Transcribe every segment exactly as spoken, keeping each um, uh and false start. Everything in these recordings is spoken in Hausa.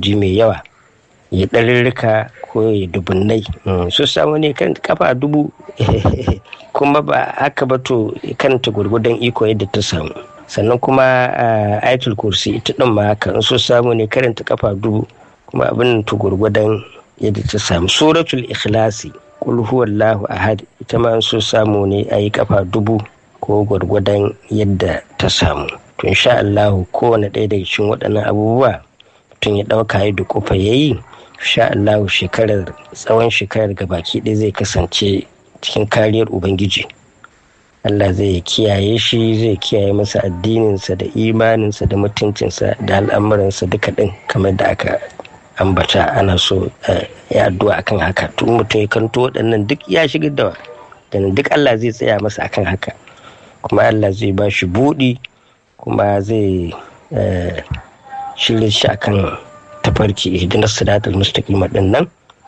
ji mai yawa ya ɗarirrika ko ya dubunnai. Su samu ne kan kafa dubu kuma ba haka ba to kanta gwargwadon iko yadda ta samu. Sannan kuma ayatul kursi ita ɗin ma haka in so samu ne karanta kafa dubu kuma abin ta gwargwadon yadda ta samu. Suratul ikhlasi kul huwallahu ahad ita ma in so samu ne a yi kafa dubu ko gwargwadon yadda ta samu. To insha Allah kowane ɗaya daga cikin waɗannan abubuwa mutum ya ɗauka ya da kofa ya yi, insha Allah shekarar tsawon shekarar gabaki ɗaya zai kasance cikin kariyar Ubangiji. Allah zai kiyaye shi, zai kiyaye masa addininsa da imaninsa da mutuncinsa da al'amuransa duka ɗin kamar da aka ambata. Ana so ya addu'a akan haka. Tun mutum ya kanto waɗannan duk ya shigar da waɗannan duk Allah zai tsaya masa akan haka, kuma Allah zai ba shi buɗi, kuma zai shirya shi akan tafarki ihdinas siratal mustaqim din nan,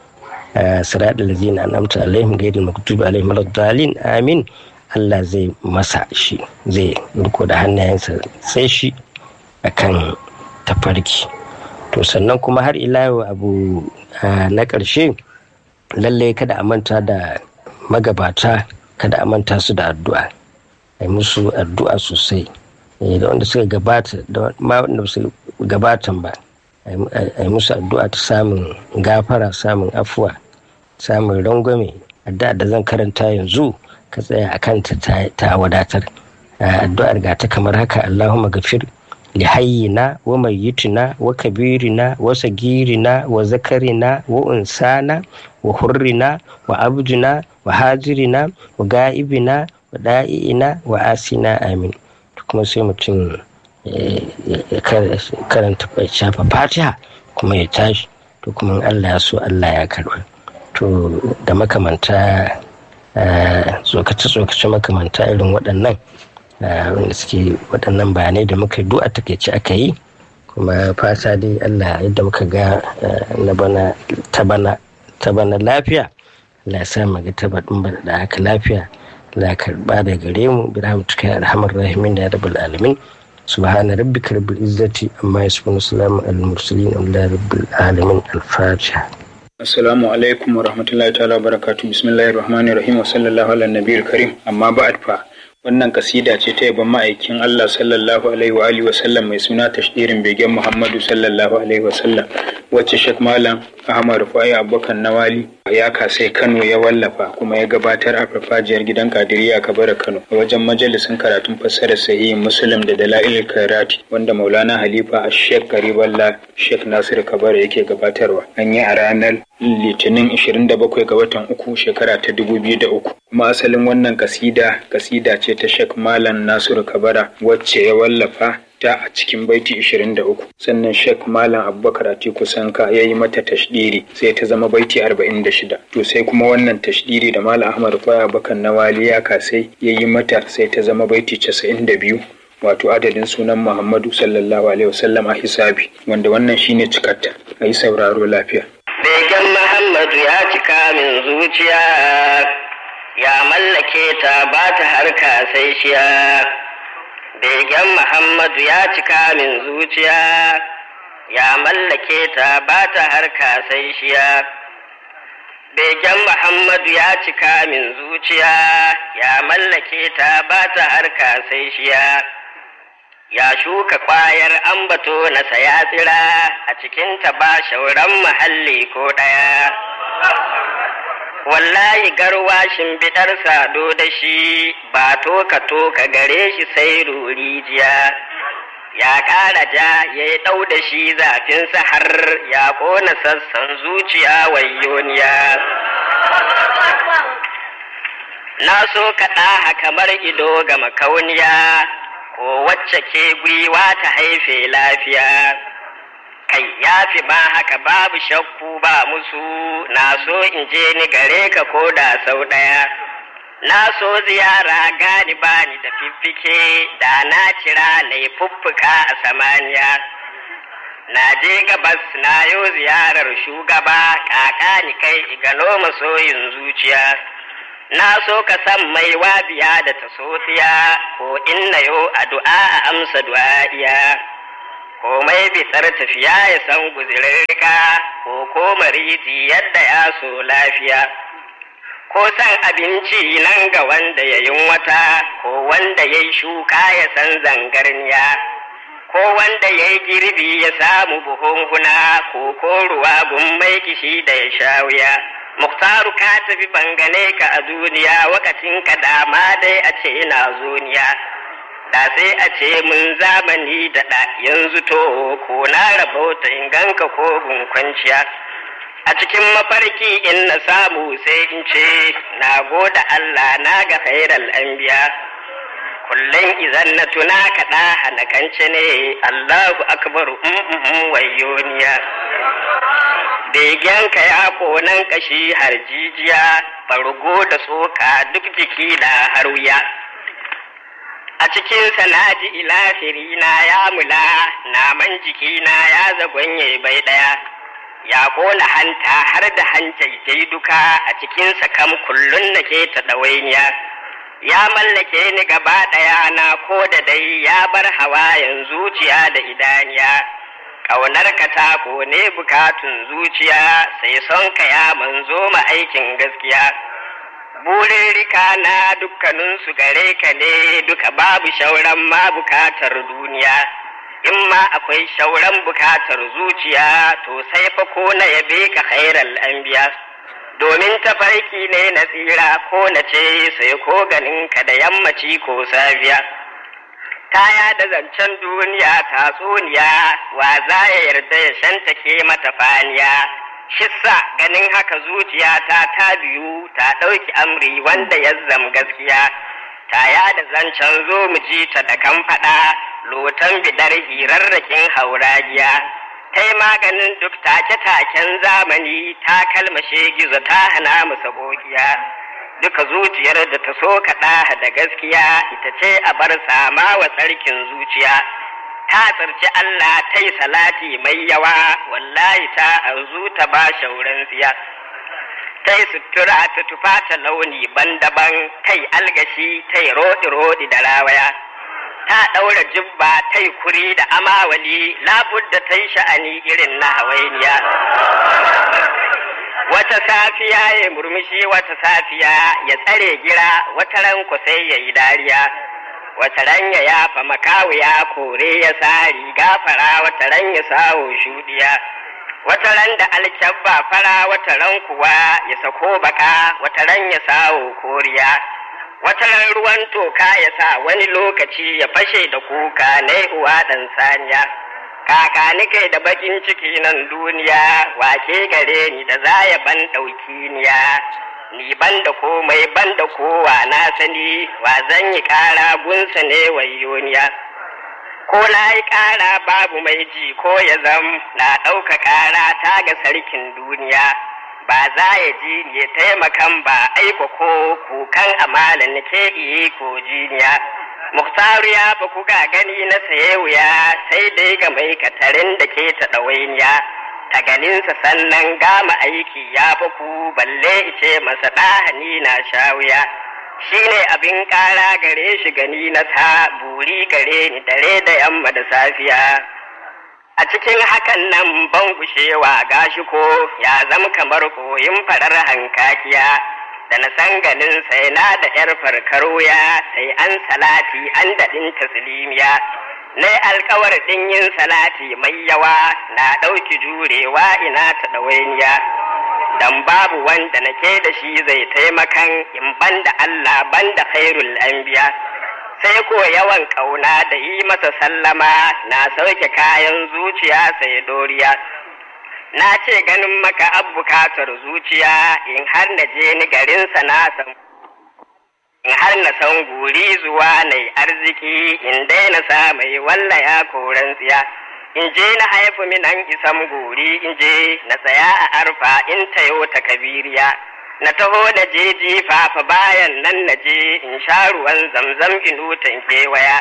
siratal ladzina an'amta alaihim ghayril maghdubi alaihim waladdallin. Amin. Allah zai masa shi, zai riko da hannayensa sai shi akan tafarki. To sannan kuma har ila yau abu na ƙarshe, lallai kada a manta da magabata, kada a manta su da addu'a, ai musu addu'a sosai, da wanda suka gabata da ma wanda su gabatan ba, ai musu addu'a ta samun gafara, samun afuwa, samun rangwame. Addu'a da zan karanta yanzu ka tsaya a kanta ta wadatar. Addu'ar ga ta kamar haka: Allahumma gafir li hayyina wa mayyitina wa kabirina wa sagirina wa zakarina wa unsana wa hurrina wa abdina wa hajirina wa ga'ibina wa da'iina wa asina. Amin. Kuma sai mutum ya karanta shafa fatiha kuma ya tashi, to kuma Allah ya so Allah ya karba. To da makamanta tsokace-tsokace makamanta irin waɗannan wanda suke waɗannan bayanai da muka du'a takaice aka yi, kuma fata dai Allah yadda muka ga na bana ta bana ta bana lafiya, Allah ya sa mu ga ta baɗin da haka lafiya. Allah ya karba da gare mu bi rahmatuka ya arhamar rahimin ya rabbal alamin. Subhana rabbika rabbil izzati amma yasifun, salamun alal mursalin, alhamdulillahi rabbil alamin. Al-Fatiha. Assalamu alaikum wa rahmatullahi ta'ala wa barakatuh. Bismillahir rahmanir rahim wa sallallahu ala nabiyil karim. Amma ba'd fa, wannan kasida ce ta yaban ma'aikin Allah sallallahu alaihi wa alihi wa sallam mai suna tashdirin begen Muhammadu sallallahu alaihi wa sallam, wacce Sheikh Malam Ahmad Rufai Abubakar Nawali ya kasai Kano ya wallafa kuma ya gabatar a farfajiyar gidan Kadiriya Kabara Kano a wajen majalisin karatun fassarar sahihin Muslim da Dalailul Khairati, wanda Maulana Halifa Sheikh Garibullah Sheikh Nasir Kabara yake gabatarwa. An yi a ranar Litinin ishirin da bakwai ga watan uku shekara ta dubu biyu da uku. Kuma asalin wannan kasida kasida ce ta Sheikh Malam Nasiru Kabara wacce ya wallafa ta a cikin baiti ishirin da uku. Sannan Sheikh Malam Abubakar Atiku Sanka ya yi mata tashdiri sai ta zama baiti arba'in da shida. To sai kuma wannan tashdiri da Malam Ahmad Rufai Abubakar Nawali ya kasai ya yi mata sai ta zama baiti casa'in da biyu, wato adadin sunan Muhammadu sallallahu alaihi wasallam a hisabi, wanda wannan shine cikarta. Ayi sauraro lafiya. Begen Muhammadu ya cika min zuciya, ya mallake ta ba ta harka sai shiya. Begen Muhammadu ya cika min zuciya, ya mallake ta ba ta harka sai shiya. Begen Muhammadu ya cika min zuciya, ya mallake ta ba ta harka sai shiya. Ya shuka ƙwayar ambato na saya tsira, a cikinta ba shauran mahalli ko ɗaya. Wallahi garwashin bidar sado da shi, ba toka-toka gare shi sai rurijiya. Ya ƙara ja ya yi ɗau da shi zafinsa har ya ƙona sassan zuciya wayyoniya. Na so kaɗa kamar ido ga makauniya, ko wacce ke gwiwa ta haife lafiya. Kai ya fi ba haka babu shakku ba musu, na so in je ni gare ka ko da sau ɗaya. Na so ziyara gani bani da fiffike, da na cira na yi fuffuka a samaniya. Na je gabas na yo ziyarar shugaba, kaka ni kai igano masoyin zuciya. Na so ka san mai wabiya da ta sofiya, ko in na yo addu'a a amsa du'a'iya. komai bisar tafiya ya san guzirirrika, ko ko mariji yadda ya so lafiya, ko san abinci nan ga wanda ya yunwata, ko wanda ya yi shuka ya san zangarniya, ko wanda ya yi girbi ya samu buhunhuna, ko ko ruwa gun mai kishi da ya sha wuya. Muktaru ka tafi bangane ka a duniya, wakacin ka dama dai a ce ina zuniya, da sai a ce mun zamani da da yanzu to ko na rabauta in ganka ko gun kwanciya. A cikin mafarki in na samu sai in ce na goda Allah na ga khairal anbiya. Kullum izan na tuna kaɗa hana kance ne Allahu akbar um wayoniya. Begenka ya konan kashi har jijiya, bargo da tsoka duk jiki da har wuya. A cikin sanaji ilahiri na ya mula, naman jikina ya zagonye bai ɗaya, ya kona hanta har da hanjaijai duka, a cikinsa kam kullum nake ta ɗawainiya. Ya mallake ni gaba ɗaya na ko da dai ya bar hawayen zuciya da idaniya. Ƙaunar ka ta ne bukatun zuciya, sai son ka ya manzo ma aikin gaskiya. Burin rika na dukkaninsu gare ka ne, duka babu shauran ma bukatar duniya. In ma akwai shauran bukatar zuciya, to sai fa ko na yabe ka khairal anbiya. Domin tafarki ne na tsira ko na ce sai ko ganin ka da yammaci ko safiya. Kaya da zancen duniya tatsuniya, wa za ya yarda ya shantake mata faniya. Shissa ganin haka zuciya ta ta biyu ta ɗauki amri wanda ya zam gaskiya. Kaya da zancen zo mu ji ta da kan faɗa, lotan bidar hirarrakin hauragiya. Ta yi maganin duk take-taken zamani, ta kalmashe gizo ta hana mu sabogiya. Duka zuciyar da ta so kaɗa da gaskiya, ita ce a bar sama wa tsarkin zuciya. Ta tsarci Allah ta yi salati mai yawa, wallahi ta arzu ta ba shauran siya. Ta yi sutura ta tufa ta launi ban-daban, ta yi algashi ta yi roɗi-roɗi da rawaya. Ta ɗaura jibba ta yi kuri da amawali, labudda ta yi sha'ani irin na hawainiya. Wata safiya ya murmushi, wata safiya ya tsare gira, wata ran ku sai ya yi dariya. Wata ran ya yafa makawiya kore ya sa riga fara, wata ran ya sawo shuɗiya. Wata ran da alkyabba fara, wata ran kuwa ya sako baka, wata ran ya sawo koriya. Wata ran ruwan toka ya sa wani lokaci ya fashe da kuka na uwa ɗan saniya. Kakani kai da bakin ciki nan duniya, wake gare ni da za ya ban ɗauki niya. Ni ban da komai ban da kowa na sani, wa zan yi ƙara gunsa ne wayoniya. Ko na yi ƙara babu mai ji ko ya zam, na ɗauka ƙara ta ga sarkin duniya. Ba za ya ji ni ya taimakan ba aiko ko kukan amalin ke iya ko jiniya. Muktaru ya ba ku ga gani na saye wuya, sai dai ga mai katarin da ke ta ɗawainiya. Ta ganinsa sannan gama aiki ya fi ku, balle ice masa ɗahani na sha wuya. Shi ne abin ƙara gare shi gani na sa, buri gare ni dare da yamma da safiya. A cikin hakan nan ban gushewa gashi ko ya zama kamar koyin farar hankakiya. Da na san ganin sai na da ‘yar farkar wuya, sai an salati an daɗin taslimiya. Na yi alkawar ɗin yin salati mai yawa, na ɗauki jurewa ina ta ɗawainiya. Dan babu wanda nake da shi zai taimakan in banda Allah banda khairul anbiya. Sai ko yawan ƙauna da yi masa sallama, na sauke kayan zuciya sai doriya. Na ce ganin maka bukatar zuciya, in har na je ni garinsa na san in har na san guri zuwa na yi arziki, in daina sa mai walla ya koran tsiya. In je na haifu minan isam guri, in je na tsaya a arfa in tayo ta kabiriya. Na taho na je jifa fa bayan nan na je in sha ruwan zamzam inutan kewaya.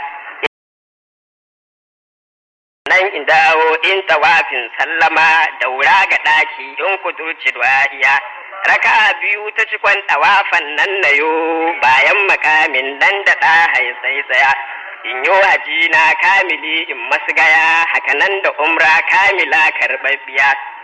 Nan in dawo in tawafin sallama, daura ga ɗaki in kudurci duwaiya. Raka biyu ta cikon tawafan nan na yo, bayan makamin nan da ɗa haisai tsaya. in yi haji na kamili in masu gaya hakanan da umra kamila karɓaɓɓiya